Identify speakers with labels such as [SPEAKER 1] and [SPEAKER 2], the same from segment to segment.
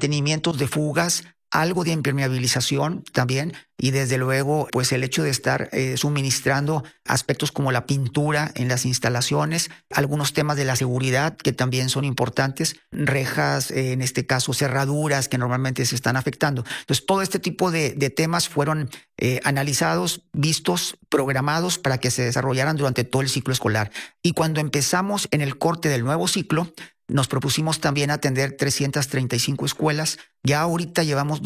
[SPEAKER 1] mantenimientos de fugas, algo de impermeabilización también, y desde luego pues el hecho de estar suministrando aspectos como la pintura en las instalaciones, algunos temas de la seguridad que también son importantes, rejas, en este caso cerraduras que normalmente se están afectando. Entonces todo este tipo de temas fueron analizados, vistos, programados para que se desarrollaran durante todo el ciclo escolar. Y cuando empezamos en el corte del nuevo ciclo, nos propusimos también atender 335 escuelas. Ya ahorita llevamos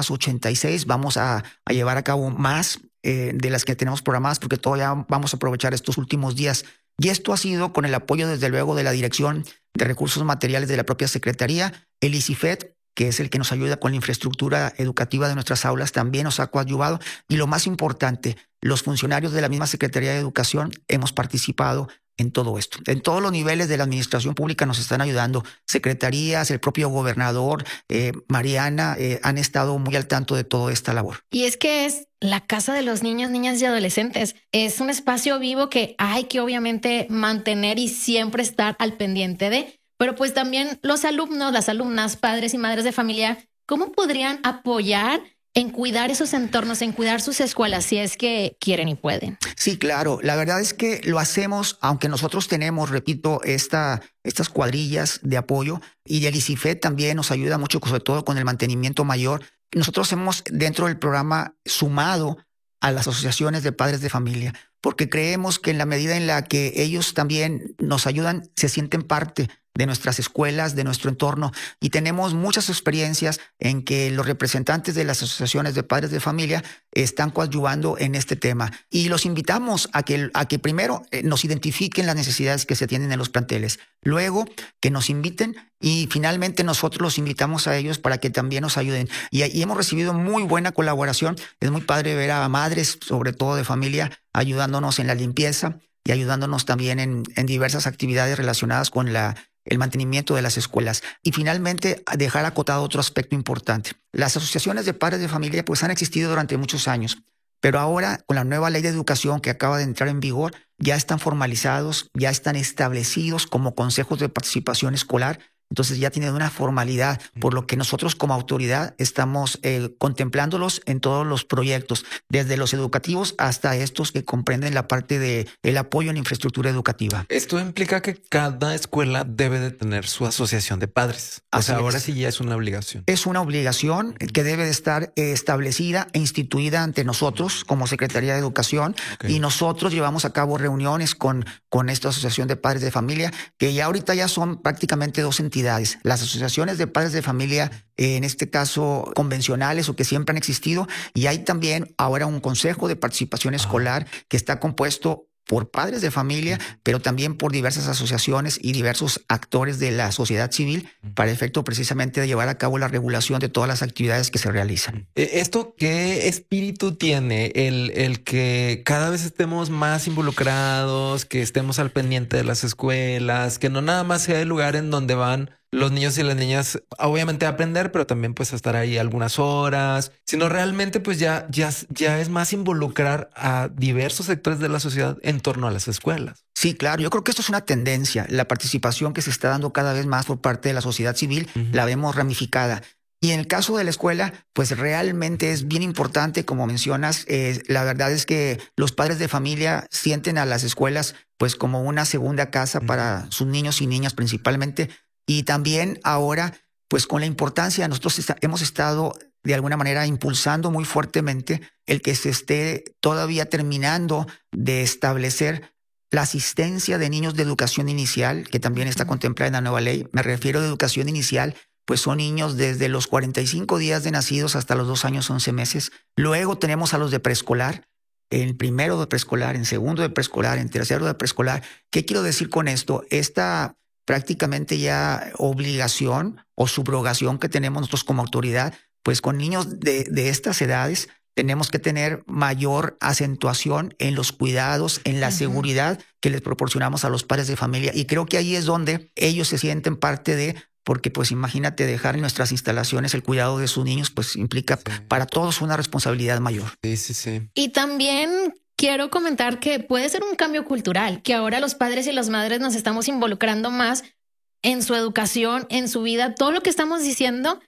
[SPEAKER 1] 286. Vamos a llevar a cabo más de las que tenemos programadas porque todavía vamos a aprovechar estos últimos días. Y esto ha sido con el apoyo, desde luego, de la Dirección de Recursos Materiales de la propia Secretaría. El ICIFED, que es el que nos ayuda con la infraestructura educativa de nuestras aulas, también nos ha coadyuvado. Y lo más importante, los funcionarios de la misma Secretaría de Educación hemos participado en todo esto. En todos los niveles de la administración pública nos están ayudando. Secretarías, el propio gobernador, Mariana, han estado muy al tanto de toda esta labor.
[SPEAKER 2] Y es que es la casa de los niños, niñas y adolescentes. Es un espacio vivo que hay que obviamente mantener y siempre estar al pendiente de. Pero pues también los alumnos, las alumnas, padres y madres de familia, ¿cómo podrían apoyar en cuidar esos entornos, en cuidar sus escuelas, si es que quieren y pueden?
[SPEAKER 1] Sí, claro. La verdad es que lo hacemos, aunque nosotros tenemos, repito, estas cuadrillas de apoyo, y el ICIFED también nos ayuda mucho, sobre todo con el mantenimiento mayor. Nosotros hemos dentro del programa sumado a las asociaciones de padres de familia, porque creemos que en la medida en la que ellos también nos ayudan, se sienten parte de nuestras escuelas, de nuestro entorno, y tenemos muchas experiencias en que los representantes de las asociaciones de padres de familia están coadyuvando en este tema. Y los invitamos a que primero nos identifiquen las necesidades que se tienen en los planteles, luego que nos inviten y finalmente nosotros los invitamos a ellos para que también nos ayuden. Y hemos recibido muy buena colaboración. Es muy padre ver a madres, sobre todo de familia, ayudándonos en la limpieza y ayudándonos también en diversas actividades relacionadas con el mantenimiento de las escuelas. Y finalmente, dejar acotado otro aspecto importante. Las asociaciones de padres de familia pues han existido durante muchos años, pero ahora con la nueva ley de educación que acaba de entrar en vigor, ya están formalizados, ya están establecidos como consejos de participación escolar. Entonces ya tienen una formalidad, por lo que nosotros como autoridad estamos contemplándolos en todos los proyectos, desde los educativos hasta estos que comprenden la parte del apoyo en la infraestructura educativa.
[SPEAKER 3] Esto implica que cada escuela debe de tener su asociación de padres. O sea, ahora sí ya es una obligación. Es
[SPEAKER 1] una obligación que debe de estar establecida e instituida ante nosotros como Secretaría de Educación. Okay. Y nosotros llevamos a cabo reuniones con esta asociación de padres de familia, que ya ahorita ya son prácticamente dos entidades. Las asociaciones de padres de familia, en este caso convencionales o que siempre han existido, y hay también ahora un consejo de participación escolar que está compuesto por padres de familia, pero también por diversas asociaciones y diversos actores de la sociedad civil para efecto precisamente de llevar a cabo la regulación de todas las actividades que se realizan.
[SPEAKER 3] ¿Esto qué espíritu tiene? El que cada vez estemos más involucrados, que estemos al pendiente de las escuelas, que no nada más sea el lugar en donde van los niños y las niñas, obviamente a aprender, pero también pues a estar ahí algunas horas, sino realmente pues ya es más involucrar a diversos sectores de la sociedad en torno a las escuelas.
[SPEAKER 1] Sí, claro. Yo creo que esto es una tendencia. La participación que se está dando cada vez más por parte de la sociedad civil, la vemos ramificada. Y en el caso de la escuela, pues realmente es bien importante, como mencionas. La verdad es que los padres de familia sienten a las escuelas pues como una segunda casa para sus niños y niñas principalmente. Y también ahora, pues con la importancia, nosotros hemos estado de alguna manera impulsando muy fuertemente el que se esté todavía terminando de establecer la asistencia de niños de educación inicial, que también está contemplada en la nueva ley. Me refiero a educación inicial, pues son niños desde los 45 días de nacidos hasta los 2 años 11 meses. Luego tenemos a los de preescolar, en primero de preescolar, en segundo de preescolar, en tercero de preescolar. ¿Qué quiero decir con esto? Esta prácticamente ya obligación o subrogación que tenemos nosotros como autoridad, pues con niños de estas edades tenemos que tener mayor acentuación en los cuidados, en la seguridad que les proporcionamos a los padres de familia. Y creo que ahí es donde ellos se sienten parte de, porque pues imagínate dejar en nuestras instalaciones el cuidado de sus niños, pues implica para todos una responsabilidad mayor.
[SPEAKER 3] Sí.
[SPEAKER 2] Y también quiero comentar que puede ser un cambio cultural, que ahora los padres y las madres nos estamos involucrando más en su educación, en su vida. Todo lo que estamos diciendo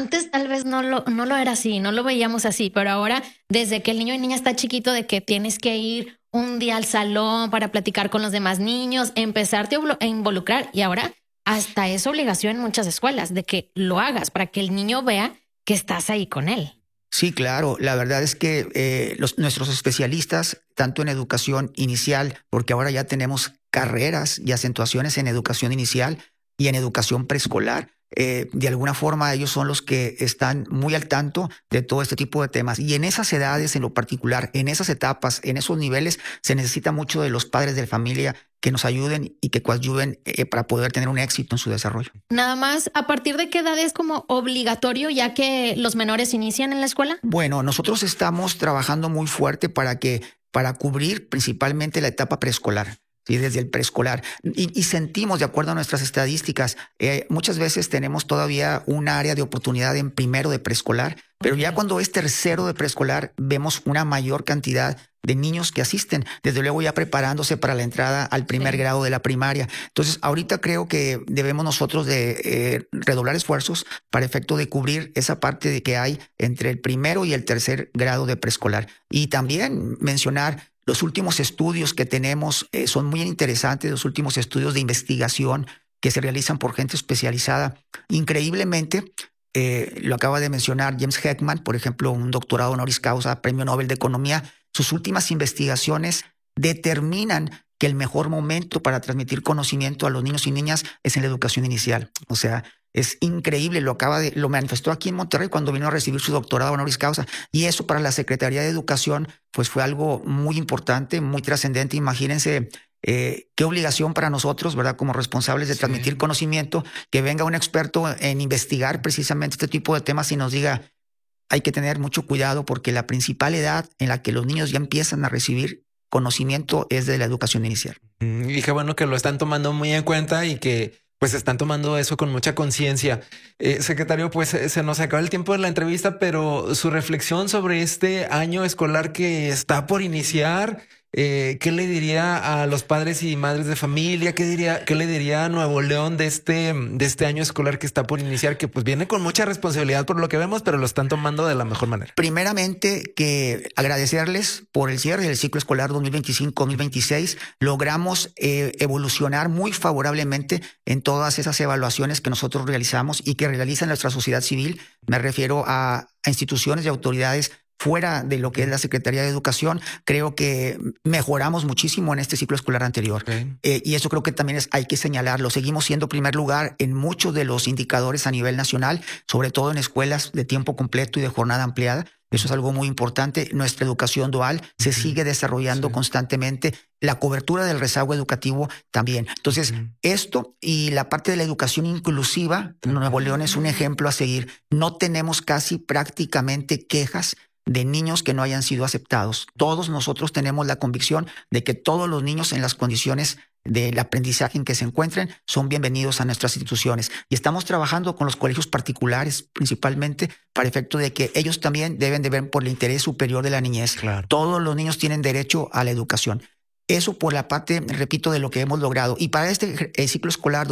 [SPEAKER 2] Antes tal vez no lo era así, no lo veíamos así, pero ahora desde que el niño y niña está chiquito, de que tienes que ir un día al salón para platicar con los demás niños, empezarte a involucrar, y ahora hasta es obligación en muchas escuelas de que lo hagas para que el niño vea que estás ahí con él.
[SPEAKER 1] Sí, claro. La verdad es que nuestros especialistas, tanto en educación inicial, porque ahora ya tenemos carreras y acentuaciones en educación inicial y en educación preescolar, de alguna forma ellos son los que están muy al tanto de todo este tipo de temas. Y en esas edades en lo particular, en esas etapas, en esos niveles, se necesita mucho de los padres de familia que nos ayuden y que coadyuven para poder tener un éxito en su desarrollo.
[SPEAKER 2] Nada más, ¿a partir de qué edad es como obligatorio ya que los menores inician en la escuela?
[SPEAKER 1] Bueno, nosotros estamos trabajando muy fuerte para cubrir principalmente la etapa preescolar. Sí, desde el preescolar. Y sentimos, de acuerdo a nuestras estadísticas, muchas veces tenemos todavía un área de oportunidad en primero de preescolar, pero ya cuando es tercero de preescolar vemos una mayor cantidad de niños que asisten, desde luego ya preparándose para la entrada al primer grado de la primaria. Entonces, ahorita creo que debemos nosotros de redoblar esfuerzos para efecto de cubrir esa parte de que hay entre el primero y el tercer grado de preescolar. Y también mencionar los últimos estudios que tenemos son muy interesantes, los últimos estudios de investigación que se realizan por gente especializada. Increíblemente, lo acaba de mencionar James Heckman, por ejemplo, un doctorado honoris causa, premio Nobel de Economía. Sus últimas investigaciones determinan que el mejor momento para transmitir conocimiento a los niños y niñas es en la educación inicial. O sea, es increíble, lo manifestó aquí en Monterrey cuando vino a recibir su doctorado honoris causa. Y eso para la Secretaría de Educación pues fue algo muy importante, muy trascendente. Imagínense qué obligación para nosotros, ¿verdad? Como responsables de transmitir conocimiento, que venga un experto en investigar precisamente este tipo de temas y nos diga, hay que tener mucho cuidado porque la principal edad en la que los niños ya empiezan a recibir conocimiento es de la educación inicial.
[SPEAKER 3] Y qué bueno que lo están tomando muy en cuenta y que pues están tomando eso con mucha conciencia. Secretario, pues se nos acaba el tiempo de la entrevista, pero su reflexión sobre este año escolar que está por iniciar, ¿qué le diría a los padres y madres de familia? ¿Qué le diría a Nuevo León de este año escolar que está por iniciar? Que pues viene con mucha responsabilidad por lo que vemos, pero lo están tomando de la mejor manera.
[SPEAKER 1] Primeramente, que agradecerles por el cierre del ciclo escolar 2025-2026. Logramos evolucionar muy favorablemente en todas esas evaluaciones que nosotros realizamos y que realiza nuestra sociedad civil. Me refiero a instituciones y autoridades fuera de lo que es la Secretaría de Educación. Creo que mejoramos muchísimo en este ciclo escolar anterior.
[SPEAKER 3] Okay.
[SPEAKER 1] Y eso creo que también hay que señalarlo. Seguimos siendo primer lugar en muchos de los indicadores a nivel nacional, sobre todo en escuelas de tiempo completo y de jornada ampliada. Eso es algo muy importante. Nuestra educación dual se sigue desarrollando constantemente. La cobertura del rezago educativo también. Entonces, esto y la parte de la educación inclusiva, Nuevo León es un ejemplo a seguir. No tenemos casi prácticamente quejas de niños que no hayan sido aceptados. Todos nosotros tenemos la convicción de que todos los niños en las condiciones del aprendizaje en que se encuentren son bienvenidos a nuestras instituciones. Y estamos trabajando con los colegios particulares principalmente para efecto de que ellos también deben de ver por el interés superior de la niñez.
[SPEAKER 3] Claro.
[SPEAKER 1] Todos los niños tienen derecho a la educación. Eso por la parte, repito, de lo que hemos logrado. Y para este ciclo escolar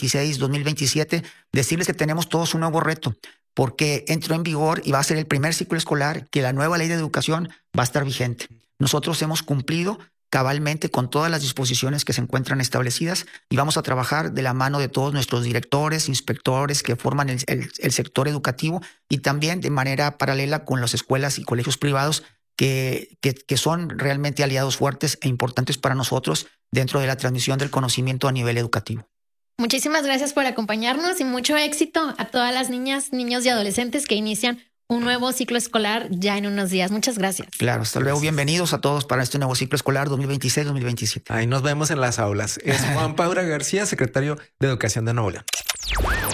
[SPEAKER 1] 2026-2027, decirles que tenemos todos un nuevo reto, porque entró en vigor y va a ser el primer ciclo escolar que la nueva ley de educación va a estar vigente. Nosotros hemos cumplido cabalmente con todas las disposiciones que se encuentran establecidas y vamos a trabajar de la mano de todos nuestros directores, inspectores que forman el sector educativo y también de manera paralela con las escuelas y colegios privados que son realmente aliados fuertes e importantes para nosotros dentro de la transmisión del conocimiento a nivel educativo.
[SPEAKER 2] Muchísimas gracias por acompañarnos y mucho éxito a todas las niñas, niños y adolescentes que inician un nuevo ciclo escolar ya en unos días. Muchas gracias.
[SPEAKER 1] Claro, hasta luego. Bienvenidos a todos para este nuevo ciclo escolar 2026-2027.
[SPEAKER 3] Ahí nos vemos en las aulas. Es Juan Paura García, secretario de Educación de Nuevo León.